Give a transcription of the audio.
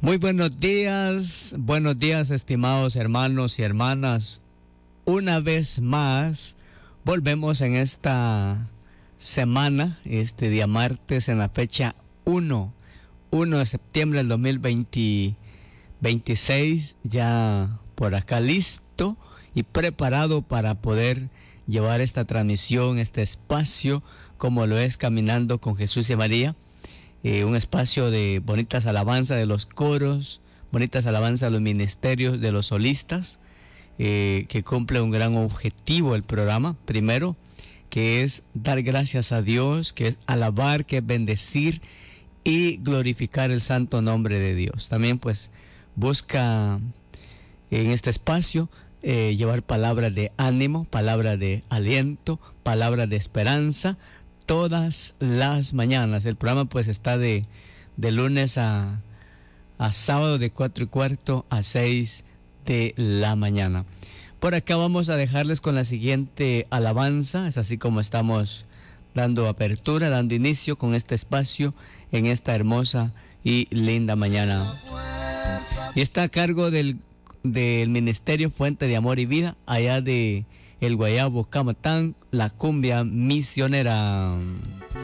Muy buenos días estimados hermanos y hermanas. Una vez más volvemos en esta semana, este día martes en la fecha 1 de septiembre del 2026, ya por acá listo y preparado para poder llevar esta transmisión, este espacio, como lo es Caminando con Jesús y María. Un espacio de bonitas alabanzas de los coros, bonitas alabanzas de los ministerios, de los solistas, que cumple un gran objetivo el programa. Primero, que es dar gracias a Dios, que es alabar, que es bendecir y glorificar el santo nombre de Dios. También pues busca en este espacio llevar palabras de ánimo, palabras de aliento, palabras de esperanza, todas las mañanas. El programa pues está de lunes a sábado de 4:15 a 6 de la mañana. Por acá vamos a dejarles con la siguiente alabanza. Es así como estamos dando apertura, dando inicio con este espacio en esta hermosa y linda mañana. Y está a cargo del Ministerio Fuente de Amor y Vida, allá de El Guayabo, Camatán, la cumbia misionera.